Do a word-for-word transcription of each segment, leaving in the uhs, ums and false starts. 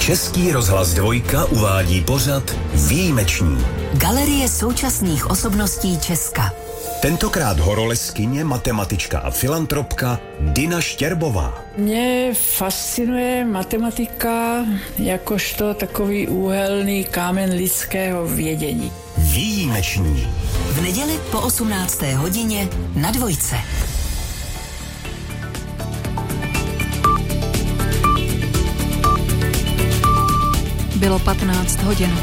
Český rozhlas Dvojka uvádí pořad Výjimeční. Galerie současných osobností Česka. Tentokrát horolezkyně, matematička a filantropka Dina Štěrbová. Mě fascinuje matematika jakožto takový úhelný kámen lidského vědění. Výjimeční. V neděli po osmnácté hodině na Dvojce. Bylo patnáct hodin.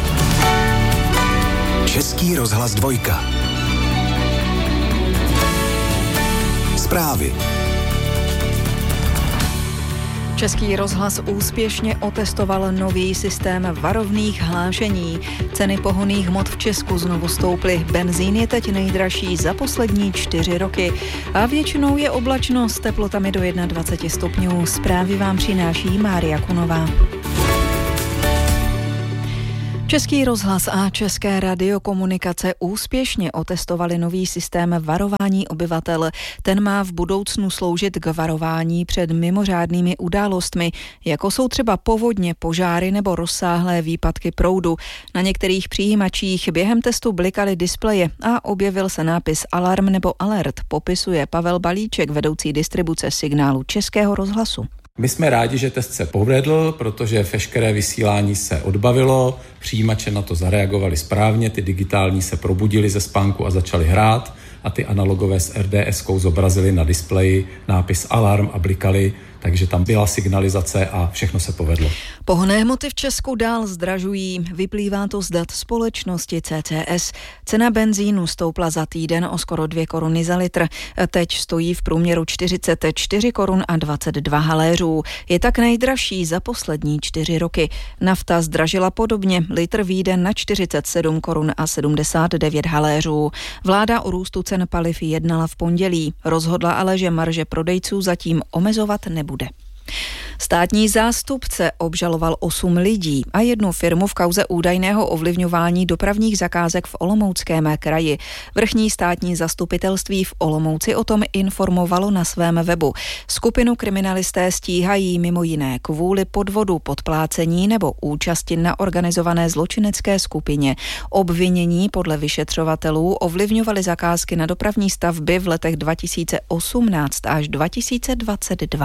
Český rozhlas Dvojka. Zprávy. Český rozhlas úspěšně otestoval nový systém varovných hlášení. Ceny pohonných hmot v Česku znovu stouply. Benzín je teď nejdražší za poslední čtyři roky. A většinou je oblačno s teplotami do dvacet jedna stupňů. Zprávy vám přináší Mária Kunová. Český rozhlas a České radiokomunikace úspěšně otestovali nový systém varování obyvatel. Ten má v budoucnu sloužit k varování před mimořádnými událostmi, jako jsou třeba povodně, požáry nebo rozsáhlé výpadky proudu. Na některých přijímačích během testu blikaly displeje a objevil se nápis Alarm nebo Alert, popisuje Pavel Balíček, vedoucí distribuce signálu Českého rozhlasu. My jsme rádi, že test se povedl, protože veškeré vysílání se odbavilo, přijímače na to zareagovali správně, ty digitální se probudili ze spánku a začali hrát a ty analogové s er dé eskou zobrazili na displeji nápis Alarm a blikali, takže tam byla signalizace a všechno se povedlo. Pohonné hmoty v Česku dál zdražují. Vyplývá to z dat společnosti cé cé es. Cena benzínu stoupla za týden o skoro dvě koruny za litr. Teď stojí v průměru čtyřicet čtyři korun a dvacet dva haléřů. Je tak nejdražší za poslední čtyři roky. Nafta zdražila podobně. Litr vyjde na čtyřicet sedm korun a sedmdesát devět haléřů. Vláda o růstu cen paliv jednala v pondělí. Rozhodla ale, že marže prodejců zatím omezovat nebude. Bude. Státní zástupce obžaloval osm lidí a jednu firmu v kauze údajného ovlivňování dopravních zakázek v Olomouckém kraji. Vrchní státní zastupitelství v Olomouci o tom informovalo na svém webu. Skupinu kriminalisté stíhají mimo jiné kvůli podvodu, podplácení nebo účasti na organizované zločinecké skupině. Obvinění podle vyšetřovatelů ovlivňovali zakázky na dopravní stavby v letech dva tisíce osmnáct až dva tisíce dvacet dva.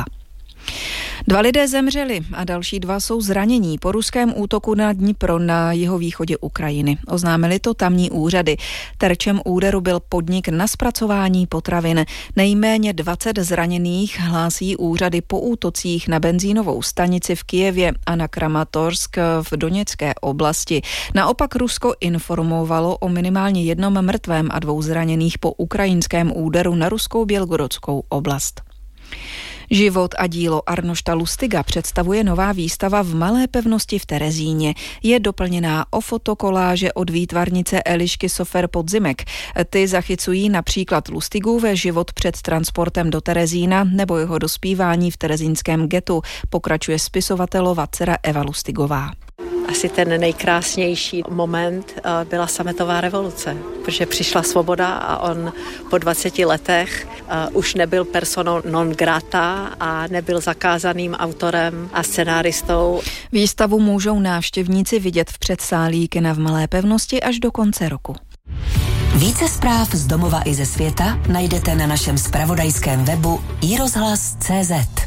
Dva lidé zemřeli a další dva jsou zranění po ruském útoku na Dnipro na jihovýchodě Ukrajiny. Oznámili to tamní úřady. Terčem úderu byl podnik na zpracování potravin. Nejméně dvacet zraněných hlásí úřady po útocích na benzínovou stanici v Kyjevě a na Kramatorsk v Doněcké oblasti. Naopak Rusko informovalo o minimálně jednom mrtvém a dvou zraněných po ukrajinském úderu na ruskou Bělgorodskou oblast. Život a dílo Arnošta Lustiga představuje nová výstava v Malé pevnosti v Terezíně. Je doplněná o fotokoláže od výtvarnice Elišky Sofer Podzimek. Ty zachycují například Lustigův život před transportem do Terezína nebo jeho dospívání v terezínském getu, pokračuje spisovatelova dcera Eva Lustigová. Asi ten nejkrásnější moment byla sametová revoluce, protože přišla svoboda a on po dvaceti letech už nebyl personou non grata a nebyl zakázaným autorem a scenáristou. Výstavu můžou návštěvníci vidět v předsálí kina v Malé pevnosti až do konce roku. Více zpráv z domova i ze světa najdete na našem zpravodajském webu i rozhlas tečka cé zet.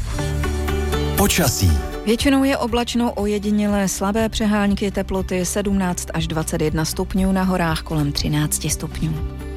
Počasí. Většinou je oblačno, ojedinělé slabé přehánky, teploty sedmnáct až dvacet jedna stupňů, na horách kolem třináct stupňů.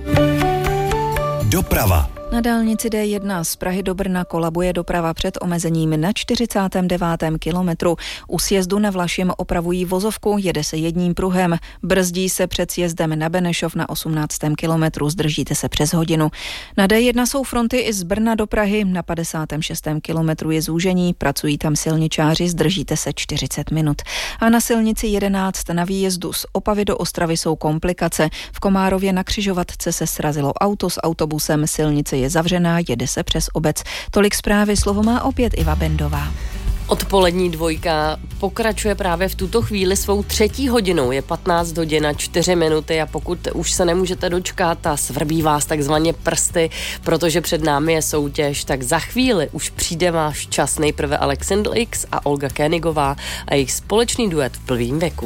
Doprava. Na dálnici dé jedna z Prahy do Brna kolabuje doprava před omezením na čtyřicátém devátém kilometru. U sjezdu na Vlašim opravují vozovku, jede se jedním pruhem. Brzdí se před sjezdem na Benešov na osmnáctém kilometru, zdržíte se přes hodinu. Na dé jedna jsou fronty i z Brna do Prahy, na padesátém šestém kilometru je zúžení, pracují tam silničáři, zdržíte se čtyřicet minut. A na silnici jedenáct na výjezdu z Opavy do Ostravy jsou komplikace. V Komárově na křižovatce se srazilo auto s autobusem, silnice je zavřená, jede se přes obec. Tolik zprávy, slovo má opět Iva Bendová. Odpolední dvojka pokračuje právě v tuto chvíli svou třetí hodinou. Je patnáct hodin a čtyři minuty a pokud už se nemůžete dočkat a svrbí vás takzvaně prsty, protože před námi je soutěž, tak za chvíli už přijde váš čas. Nejprve Alexander X a Olga Koenigová a jejich společný duet v plném věku.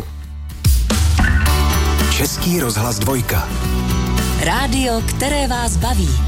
Český rozhlas dvojka. Rádio, které vás baví.